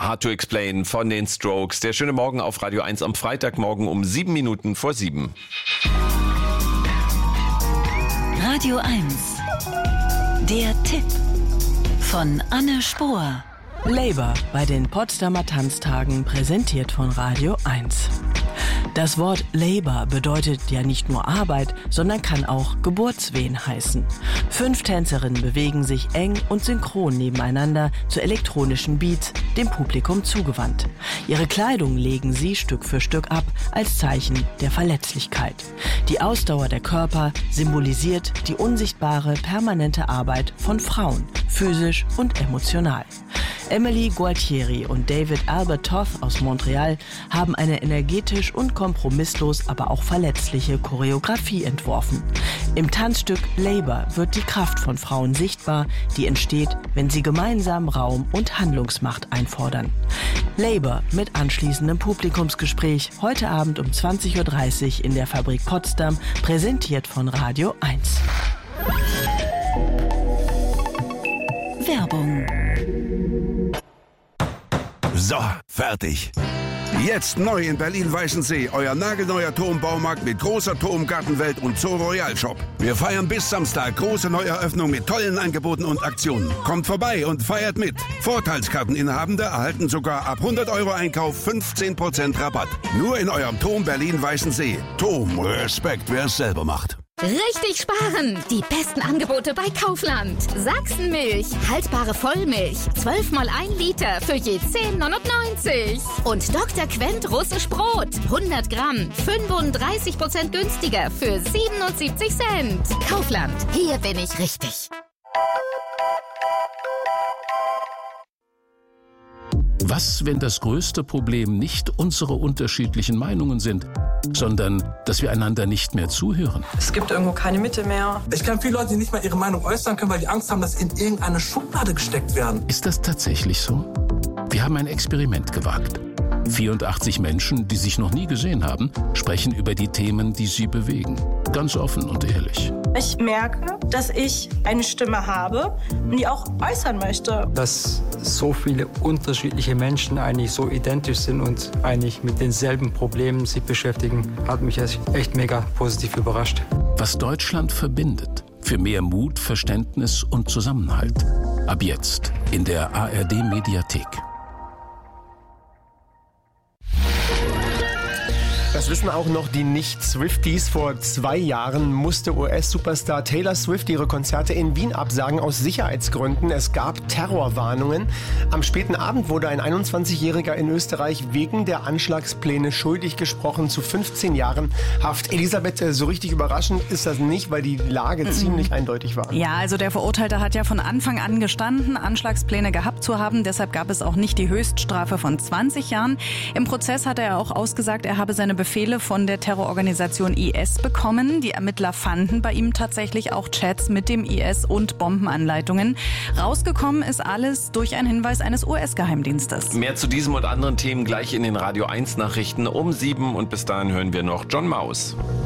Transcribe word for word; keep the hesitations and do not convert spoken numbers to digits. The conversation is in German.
Hard to Explain von den Strokes. Der schöne Morgen auf Radio eins am Freitagmorgen um sieben Minuten vor sieben. Radio eins. Der Tipp von Anne Spohr. Labour bei den Potsdamer Tanztagen, präsentiert von Radio eins. Das Wort Labour bedeutet ja nicht nur Arbeit, sondern kann auch Geburtswehen heißen. Fünf Tänzerinnen bewegen sich eng und synchron nebeneinander zu elektronischen Beats, dem Publikum zugewandt. Ihre Kleidung legen sie Stück für Stück ab, als Zeichen der Verletzlichkeit. Die Ausdauer der Körper symbolisiert die unsichtbare, permanente Arbeit von Frauen, physisch und emotional. Emily Gualtieri und David Albert Toth aus Montreal haben eine energetisch und kompromisslos, aber auch verletzliche Choreografie entworfen. Im Tanzstück Labour wird die Kraft von Frauen sichtbar, die entsteht, wenn sie gemeinsam Raum und Handlungsmacht einfordern. Labour mit anschließendem Publikumsgespräch heute Abend um zwanzig Uhr dreißig in der Fabrik Potsdam, präsentiert von Radio eins. Werbung. So, fertig. Jetzt neu in Berlin-Weißensee, euer nagelneuer Turmbaumarkt mit großer Turmgartenwelt und Zoo Royal Shop. Wir feiern bis Samstag große Neueröffnung mit tollen Angeboten und Aktionen. Kommt vorbei und feiert mit. Vorteilskarteninhabende erhalten sogar ab hundert Euro Einkauf fünfzehn Prozent Rabatt. Nur in eurem Turm Berlin-Weißensee. Turm, Respekt, wer es selber macht. Richtig sparen! Die besten Angebote bei Kaufland. Sachsenmilch, haltbare Vollmilch, zwölf mal ein Liter für je zehn neunundneunzig. Und Doktor Quent russisch Brot, hundert Gramm, fünfunddreißig Prozent günstiger für siebenundsiebzig Cent. Kaufland, hier bin ich richtig. Was, wenn das größte Problem nicht unsere unterschiedlichen Meinungen sind, sondern dass wir einander nicht mehr zuhören? Es gibt irgendwo keine Mitte mehr. Ich kenne viele Leute, die nicht mal ihre Meinung äußern können, weil die Angst haben, dass sie in irgendeine Schublade gesteckt werden. Ist das tatsächlich so? Wir haben ein Experiment gewagt. vierundachtzig Menschen, die sich noch nie gesehen haben, sprechen über die Themen, die sie bewegen. Ganz offen und ehrlich. Ich merke, dass ich eine Stimme habe und die auch äußern möchte. Dass so viele unterschiedliche Menschen eigentlich so identisch sind und eigentlich mit denselben Problemen sich beschäftigen, hat mich echt mega positiv überrascht. Was Deutschland verbindet. Für mehr Mut, Verständnis und Zusammenhalt. Ab jetzt in der A R D-Mediathek. Das wissen auch noch die Nicht-Swifties. Vor zwei Jahren musste U S-Superstar Taylor Swift ihre Konzerte in Wien absagen aus Sicherheitsgründen. Es gab Terrorwarnungen. Am späten Abend wurde ein einundzwanzigjähriger in Österreich wegen der Anschlagspläne schuldig gesprochen zu fünfzehn Jahren Haft. Elisabeth, so richtig überraschend ist das nicht, weil die Lage mhm. ziemlich eindeutig war. Ja, also der Verurteilte hat ja von Anfang an gestanden, Anschlagspläne gehabt zu haben. Deshalb gab es auch nicht die Höchststrafe von zwanzig Jahren. Im Prozess hat er auch ausgesagt, er habe seine Befehle von der Terrororganisation I S bekommen. Die Ermittler fanden bei ihm tatsächlich auch Chats mit dem I S und Bombenanleitungen. Rausgekommen ist alles durch einen Hinweis eines U S-Geheimdienstes. Mehr zu diesem und anderen Themen gleich in den Radio eins Nachrichten um sieben und bis dahin hören wir noch John Maus.